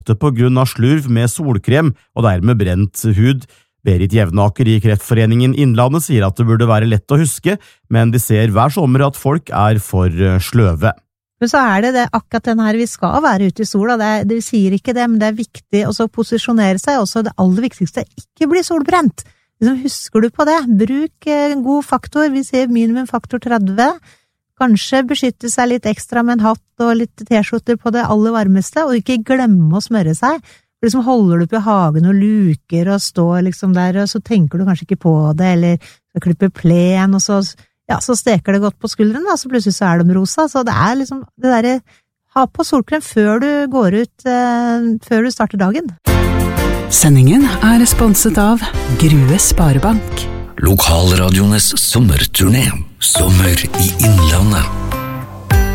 på grunn av slurv med solkrem og dermed brent hud. Berit Jevnaker i Kreftforeningen Innlandet sier at det burde være lett å huske, men de ser hver sommer at folk for sløve. Men så det akkurat den her, vi skal være ute i sola, det sier ikke det, men det viktig å posisjonere seg, også det aller viktigste, ikke bli solbrent. Husker du på det? Bruk en god faktor, vi sier minimum faktor 30, kanskje beskytte seg litt ekstra med en hatt og litt t-skjorter på det aller varmeste, og ikke glemme å smøre seg. Holder du på i hagen og luker og står der, og så tenker du kanskje ikke på det, eller så klipper plen, og så steker det godt på skulderen, og så plutselig så de rosa, så det det der, ha på solkrem før du går ut, før du starter dagen. Sendingen sponset av Grue Sparebank. Lokalradiones sommerturné. Sommer i Innlandet.